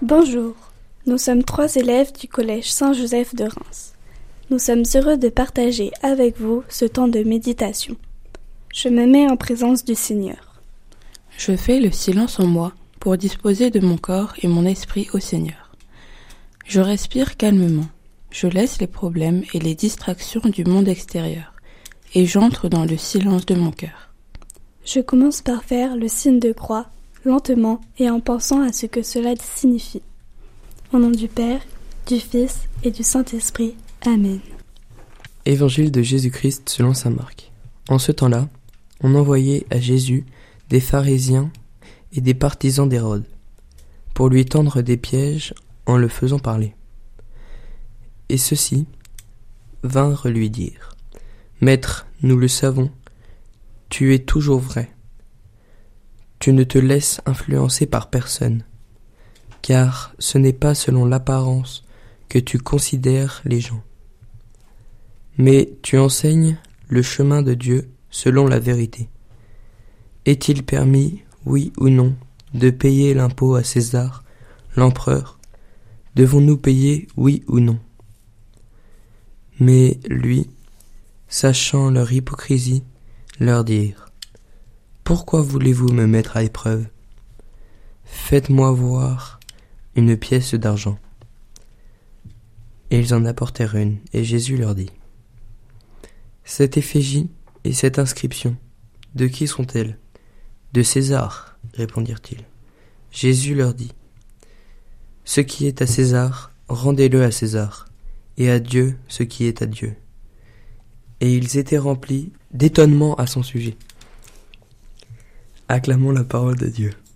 Bonjour, nous sommes 3 élèves du collège Saint-Joseph de Reims. Nous sommes heureux de partager avec vous ce temps de méditation. Je me mets en présence du Seigneur. Je fais le silence en moi pour disposer de mon corps et mon esprit au Seigneur. Je respire calmement, je laisse les problèmes et les distractions du monde extérieur et j'entre dans le silence de mon cœur. Je commence par faire le signe de croix, lentement et en pensant à ce que cela signifie. Au nom du Père, du Fils et du Saint-Esprit. Amen. Évangile de Jésus-Christ selon saint Marc. En ce temps-là, on envoyait à Jésus des pharisiens et des partisans d'Hérode, pour lui tendre des pièges en le faisant parler. Et ceux-ci vinrent lui dire : « Maître, nous le savons, tu es toujours vrai. Tu ne te laisses influencer par personne, car ce n'est pas selon l'apparence que tu considères les gens. Mais tu enseignes le chemin de Dieu selon la vérité. Est-il permis, oui ou non, de payer l'impôt à César, l'empereur ? Devons-nous payer, oui ou non ? » Mais lui, sachant leur hypocrisie, leur dirent : « Pourquoi voulez-vous me mettre à l'épreuve ? Faites-moi voir une pièce d'argent. » Et ils en apportèrent une, et Jésus leur dit : « Cette effigie et cette inscription, de qui sont-elles ? » ?»« De César, répondirent-ils. Jésus leur dit : « Ce qui est à César, rendez-le à César, et à Dieu ce qui est à Dieu. » Et ils étaient remplis d'étonnement à son sujet. Acclamons la parole de Dieu.